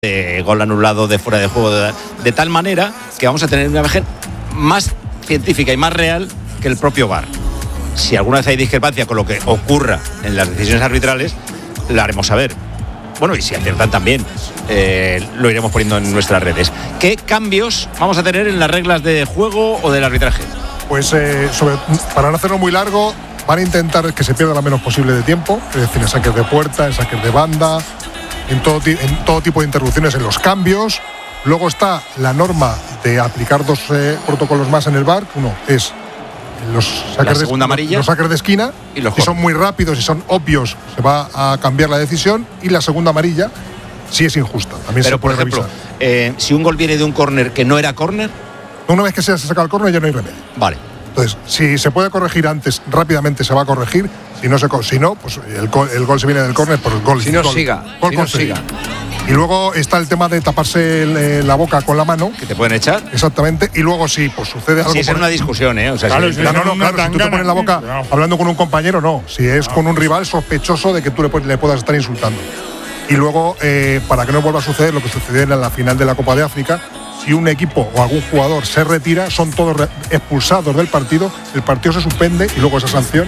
gol anulado de fuera de juego, de tal manera que vamos a tener una imagen más científica y más real que el propio VAR. Si alguna vez hay discrepancia con lo que ocurra en las decisiones arbitrales, la haremos saber. Bueno, y si aciertan también, lo iremos poniendo en nuestras redes. ¿Qué cambios vamos a tener en las reglas de juego o del arbitraje? Pues para no hacerlo muy largo, van a intentar que se pierda lo menos posible de tiempo, es decir, en saques de puerta, en saques de banda, en todo tipo de interrupciones en los cambios. Luego está la norma de aplicar dos protocolos más en el VAR. Uno es los saques de esquina, y si son muy rápidos y son obvios, se va a cambiar la decisión. Y la segunda amarilla, si es injusta, también se puede revisar. Si un gol viene de un córner que no era córner, una vez que se ha sacado el córner ya no hay remedio. Vale. Entonces, si se puede corregir antes, rápidamente se va a corregir. Si no, pues el gol se viene del córner por el gol. Si no siga. Y luego está el tema de taparse la boca con la mano. Que te pueden echar. Exactamente. Y luego si pues sucede algo. Si es una discusión, ¿eh? O sea, claro, si te pones la boca hablando con un compañero, no. Si es con un rival sospechoso de que tú le puedas estar insultando. Y luego, para que no vuelva a suceder lo que sucedió en la final de la Copa de África, si un equipo o algún jugador se retira, son todos expulsados del partido, el partido se suspende y luego esa sanción.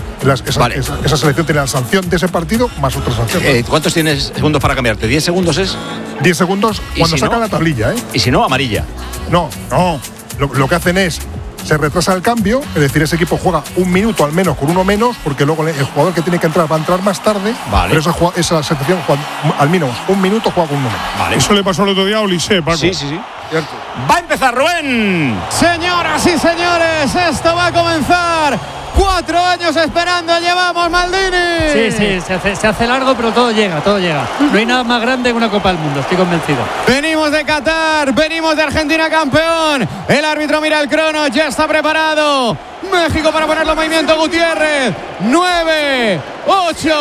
Esa selección tiene la sanción de ese partido más otra sanción. ¿Cuántos tienes segundos para cambiarte? ¿10 segundos es? 10 segundos cuando sacan la tablilla, ¿eh? Y si no, amarilla. No. Lo que hacen es, se retrasa el cambio, es decir, ese equipo juega un minuto al menos con uno menos, porque luego el jugador que tiene que entrar va a entrar más tarde. Vale. Pero esa selección al menos un minuto juega con uno menos. Vale. Eso le pasó el otro día a Olise, Paco. Sí. Cierto. Va a empezar, Rubén. Señoras y señores, esto va a comenzar. 4 años esperando, llevamos, Maldini. Sí, se hace largo, pero todo llega. No hay nada más grande que una Copa del Mundo, estoy convencido. Venimos de Qatar, venimos de Argentina campeón. El árbitro mira el crono, ya está preparado. México para ponerlo en movimiento, Gutiérrez. 9, 8,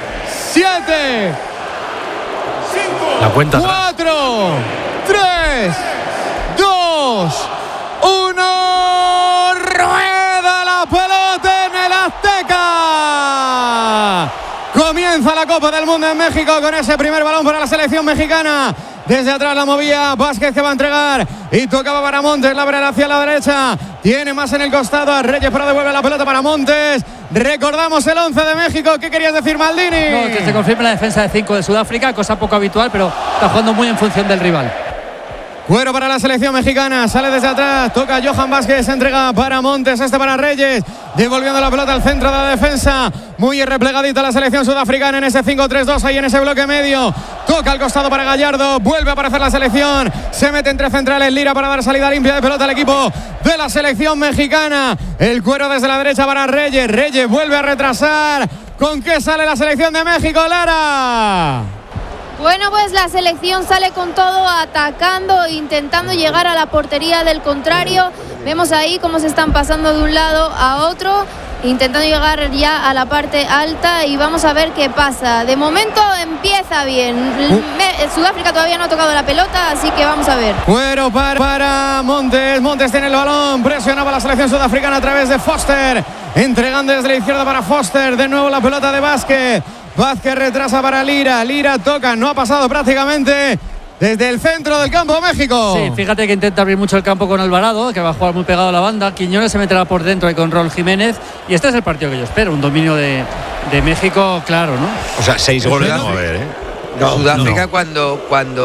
7, 5, la cuenta 4, 3, 2, 1. Rueda la pelota en el Azteca. Comienza la Copa del Mundo en México con ese primer balón para la selección mexicana. Desde atrás la movía Vázquez, que va a entregar y tocaba para Montes, la abre hacia la derecha. Tiene más en el costado a Reyes, pero devuelve la pelota para Montes. Recordamos el 11 de México. ¿Qué querías decir, Maldini? No, que se confirma la defensa de 5 de Sudáfrica, cosa poco habitual, pero está jugando muy en función del rival. Cuero para la selección mexicana, sale desde atrás, toca Johan Vázquez, se entrega para Montes, para Reyes, devolviendo la pelota al centro de la defensa, muy replegadita la selección sudafricana en ese 5-3-2, ahí en ese bloque medio, toca al costado para Gallardo, vuelve a aparecer la selección, se mete entre centrales Lira para dar salida limpia de pelota al equipo de la selección mexicana, el cuero desde la derecha para Reyes vuelve a retrasar. ¿Con qué sale la selección de México, Lara? Bueno, pues la selección sale con todo, atacando, intentando llegar a la portería del contrario. Vemos ahí cómo se están pasando de un lado a otro, intentando llegar ya a la parte alta, y vamos a ver qué pasa. De momento empieza bien. Sudáfrica todavía no ha tocado la pelota, así que vamos a ver. Bueno, para Montes. Montes tiene el balón, presionaba la selección sudafricana a través de Foster, entregando desde la izquierda para Foster. De nuevo la pelota de Vázquez retrasa para Lira toca, no ha pasado prácticamente desde el centro del campo de México. Sí, fíjate que intenta abrir mucho el campo con Alvarado, que va a jugar muy pegado a la banda. Quiñones se meterá por dentro y con Raúl Jiménez, y este es el partido que yo espero, un dominio de México claro, ¿no? O sea, 6 goles vamos a ver, Sudáfrica cuando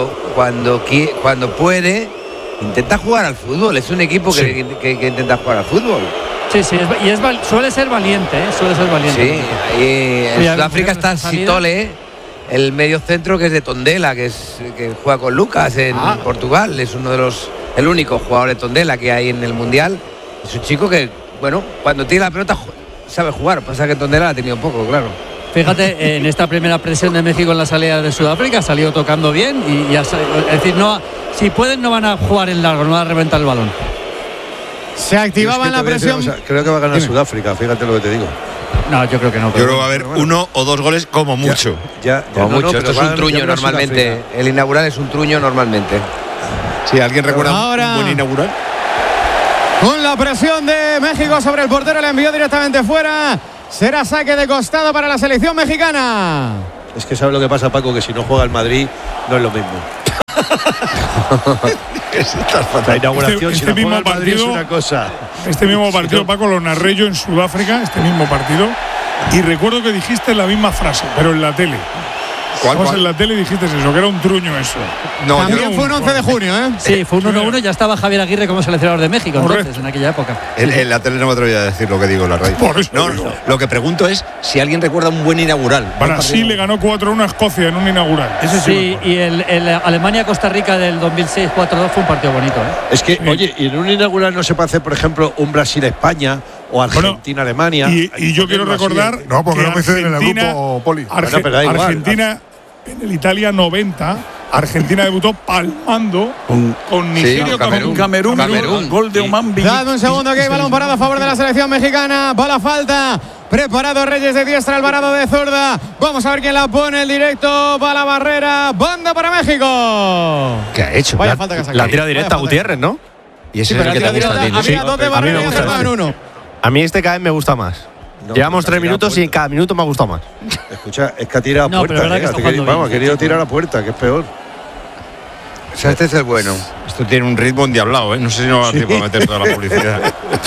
puede intenta jugar al fútbol, es un equipo que intenta jugar al fútbol. Sí, suele ser valiente, Sí, y en Sudáfrica está Sitole, el medio centro, que es de Tondela, que juega con Lucas en Portugal, es el único jugador de Tondela que hay en el Mundial. Es un chico que, bueno, cuando tiene la pelota sabe jugar, pasa que Tondela la ha tenido poco, claro. Fíjate, en esta primera presión de México en la salida de Sudáfrica ha salido tocando bien es decir, si pueden no van a jugar en largo, no van a reventar el balón. Se activaba en la presión. Creo que va a ganar Sudáfrica, fíjate lo que te digo. No, yo creo que no. Yo creo que va a haber 1 o 2 goles como mucho. Como mucho. Esto es un truño normalmente. El inaugural es un truño normalmente. Sí, ¿alguien recuerda un buen inaugural? Con la presión de México sobre el portero, le envió directamente fuera. Será saque de costado para la selección mexicana. Es que sabe lo que pasa, Paco, que si no juega el Madrid no es lo mismo. La inauguración Este si la mismo juega el Madrid es partido- una cosa. Este mismo partido, Paco, lo narré yo en Sudáfrica, este mismo partido, y recuerdo que dijiste la misma frase, pero en la tele. Estabas en la tele y dijiste eso, que era un truño eso. No, También fue un 11 de junio, ¿eh? Sí, fue un 1-1. Ya estaba Javier Aguirre como seleccionador de México, entonces, en aquella época. En la tele no me atrevo a decir lo que digo en la radio. Por eso No, digo. lo que pregunto es si alguien recuerda un buen inaugural. Brasil le ganó 4-1 a Escocia en un inaugural. Ese sí. Sí, y el Alemania-Costa Rica del 2006 4-2 fue un partido bonito, ¿eh? Es que, oye, y en un inaugural no se puede hacer, por ejemplo, un Brasil-España o Argentina-Alemania. Y yo quiero recordar. No, porque que no coinciden en el Argentina- grupo, Poli. Bueno, pero da igual. Argentina, en el Italia 90, Argentina debutó palmando con Nigeria o con Camerún. Gol de Oman. Dame un segundo que hay balón parado a favor de la selección mexicana. Va la falta. Preparado Reyes de diestra, Alvarado de zurda. Vamos a ver quién la pone. El directo va a la barrera. Banda para México. ¿Qué ha hecho? Vaya falta que ha sacado. La tira directa a Gutiérrez, ¿no? Y ese Sí, es pero el que la te tira gusta a ti, directa. ¿no? Había dos de a mí barrera me y gusta acertado en uno. A mí este cada vez me gusta más. Llevamos 3 minutos y cada minuto me ha gustado más. Escucha, es que ha tirado a No, pero puerta. es verdad que está jugando Vamos, ha bien. querido tirar a puerta, que es peor. O sea, este es el bueno. Esto tiene un ritmo endiablado, ¿eh? No sé si no va a dar tiempo a meter toda la publicidad.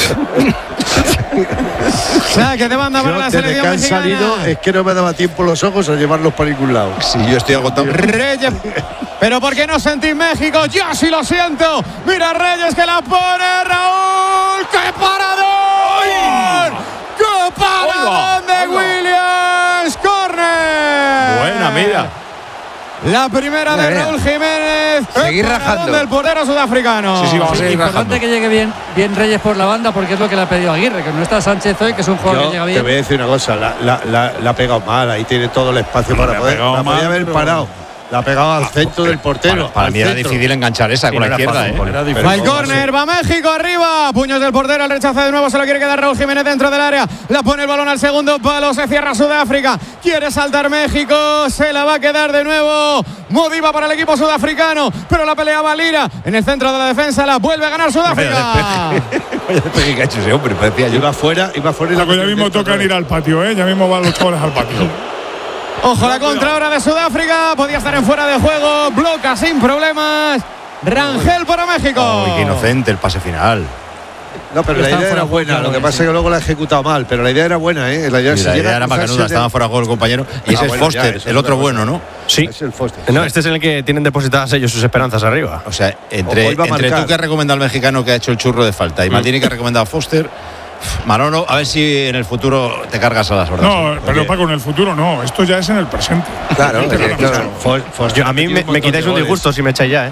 Saque de banda para Yo, la desde que selección han salido, mexicana. es que no me daba tiempo los ojos a llevarlos para ningún lado. Sí, yo estoy agotado. Reyes. Pero ¿por qué no sentís México? Yo sí lo siento. Mira Reyes que la pone Raúl. ¡Qué parador! ¡Qué paradón de Williams! ¡Corner! Buena, mira. La primera de Mira. Raúl Jiménez. Seguir El paradón rajando. del portero sudafricano. Sí, vamos a seguir Importante rajando. que llegue bien Reyes por la banda, porque es lo que le ha pedido Aguirre, que no está Sánchez hoy, que es un jugador Yo que llega te bien. voy a decir una cosa, la ha pegado mal, ahí tiene todo el espacio para poder. La podía haber parado. La ha pegado al centro del portero. Para al mí era centro. difícil enganchar esa con la izquierda, ¿eh? Va el córner, va México arriba. Puños del portero, el rechazo de nuevo, se lo quiere quedar Raúl Jiménez dentro del área. La pone el balón al segundo palo, se cierra Sudáfrica. Quiere saltar México, se la va a quedar de nuevo. Modiva para el equipo sudafricano, pero la pelea va Lira. En el centro de la defensa la vuelve a ganar Sudáfrica. Vaya despeje que ha hecho ese hombre, parecía yo. Iba fuera y Paco, la ya mismo tocan ir al patio, ¿eh? Ya mismo van los chavales al patio. Ojo la contra ahora de Sudáfrica, podía estar en fuera de juego, bloca sin problemas. Rangel para México. Uy, qué inocente el pase final. No, pero la Estaba idea fuera era de buena. juego, Lo que pasa sí. es que luego la ha ejecutado mal, pero la idea era buena, ¿eh? La idea, Y si la llega idea a era cruzarse macanuda, de- estaba fuera de juego el compañero. Y ese es bueno, ya, Foster, eso el es otro otra bueno, cosa. ¿no? Sí. Es el Foster. No, este es en el que tienen depositadas ellos sus esperanzas arriba. O sea, Ojo, entre iba a tú marcar. que has recomendado al mexicano que ha hecho el churro de falta y Maldini que ha recomendado a Foster, Manolo, a ver si en el futuro te cargas a las hordas. No, pero Porque- Paco, en el futuro no. Esto ya es en el presente. Claro, Foster A mí ha metido me un montón quitáis de un goles. disgusto si me echáis ya, ¿eh?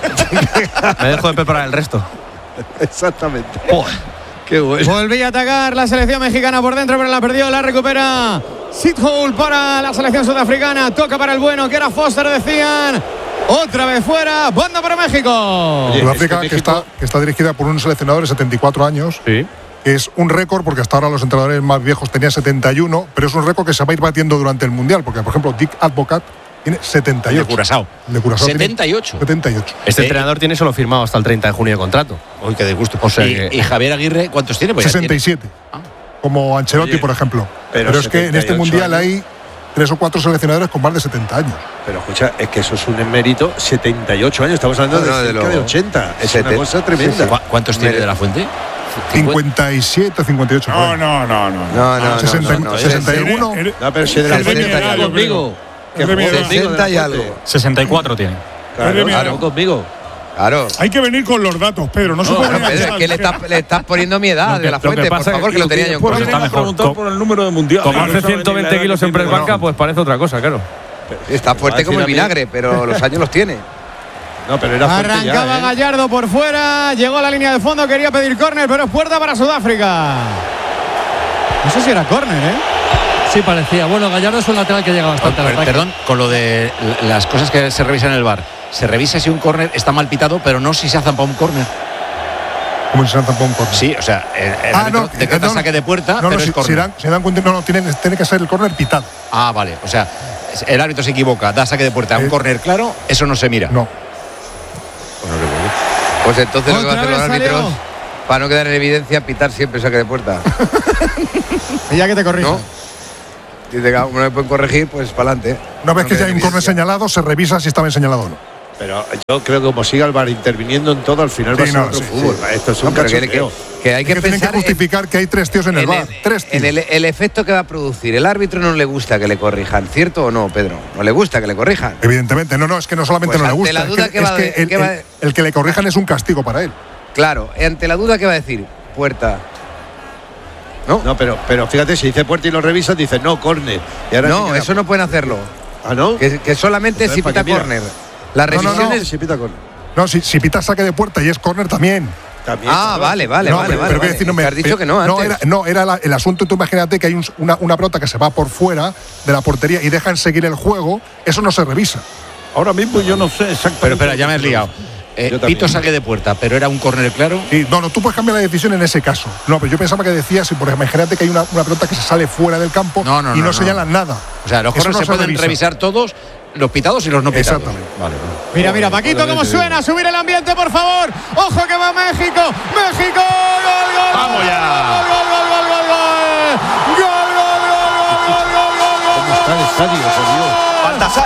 Me dejo de preparar el resto. Exactamente. Qué bueno. Volvía a atacar la selección mexicana por dentro, pero la perdió, la recupera Sithole para la selección sudafricana. Toca para el bueno, que era Foster, decían. Otra vez fuera, banda para México. Oye, Sudáfrica, es que que está dirigida por un seleccionador de 74 años. Sí. Que es un récord, porque hasta ahora los entrenadores más viejos tenían 71, pero es un récord que se va a ir batiendo durante el Mundial, porque, por ejemplo, Dick Advocat tiene 78. De Curazao. De Curazao tiene 78. 78. Este entrenador tiene solo firmado hasta el 30 de junio de contrato. Uy, qué disgusto. O sea y, que- y Javier Aguirre, ¿cuántos tiene? Pues ya tiene. 67. Como Ancelotti, Oye, por ejemplo. pero Pero es que en este 78 Mundial años. hay 3 o 4 seleccionadores con más de 70 años. Pero escucha, es que eso es un emérito. 78 años, estamos hablando No, de de cerca de lo- 80. Es Sete- una cosa tremenda. ¿Cuántos tiene de la Fuente? 57, 58. por No, ahí. no. No, no, 60, no, no. 61. No, pero si de la Es de Fuente mi edad, está yo conmigo. Que Es de mi jugó edad. conmigo de la 60 y Fuente. algo. 64 tiene. Claro, Es de mi edad. jugó conmigo. Claro. Hay que venir con los datos, Pedro. No se puede Bueno, venir Pedro, así es que le estás poniendo mi edad de la fuente, por favor, que lo tenía yo en Pues cuenta. está mejor. Preguntar por el número de mundial. Como hace No sabe ni 120 la kilos edad en que press tiene. banca, pues parece otra cosa, claro. Está fuerte como el vinagre, pero los años los tiene. No, pero era fuerte Arrancaba ya, ¿eh? Gallardo por fuera, llegó a la línea de fondo, quería pedir córner, pero es puerta para Sudáfrica. No sé si era córner, ¿eh? Sí, parecía. Bueno, Gallardo es un lateral que llega bastante al ataque. Perdón, con lo de las cosas que se revisan en el VAR. Se revisa si un córner está mal pitado, pero no si se ha zampado un córner. Como si se han zampado un córner. Sí, o sea, el árbitro decreta saque de puerta, no, pero es si córner. se dan cuenta, no, tiene que ser el córner pitado. Ah, vale. O sea, el árbitro se equivoca, da saque de puerta a un córner claro, eso no se mira. No. Pues entonces lo que Otra hacen los vez árbitros, salió. para no quedar en evidencia, pitar siempre saque de puerta. Y ya que te corrijo. ¿No? Dice que como no me pueden corregir, pues para adelante. Una vez No que ya queda hay un en córner evidencia. señalado, se revisa si está bien señalado o no. Pero yo creo que como siga el VAR interviniendo en todo, al final va a ser otro fútbol. Esto es un cachondeo. Que hay que tienen que justificar que hay 3 tíos en el VAR. 3 tíos. En el efecto que va a producir. El árbitro no le gusta que le corrijan, ¿cierto o no, Pedro? No le gusta que le corrijan. Evidentemente, no, es que no solamente no le gusta. El que le corrijan es un castigo para él. Claro, ante la duda, ¿qué va a decir? Puerta. No, pero fíjate, si dice puerta y lo revisas, dice no, córner. No, eso no pueden hacerlo. ¿Ah, no? Que solamente si pita córner. Las revisiones. Si pita córner. No, si pita saque de puerta y es córner también. Vale. Pero que decir, me has dicho que no antes. Era el asunto. Tú imagínate que hay una pelota que se va por fuera de la portería y dejan seguir el juego. Eso no se revisa. Ahora mismo yo no sé exactamente. Pero espera, ya me has liado. Pito saque de puerta, pero era un córner claro. Sí, no, tú puedes cambiar la decisión en ese caso. No, pero yo pensaba que decías, por ejemplo, imagínate que hay una pelota que se sale fuera del campo y no señalan nada. O sea, los córneres se pueden revisar todos, los pitados y los no pitados. Exactamente. Vale. Mira, Paquito, cómo suena, subir el ambiente, por favor. Ojo que va México. ¡México! ¡Gol! ¡Vamos ya! ¿Cómo está el estadio, por Dios? Baltasar.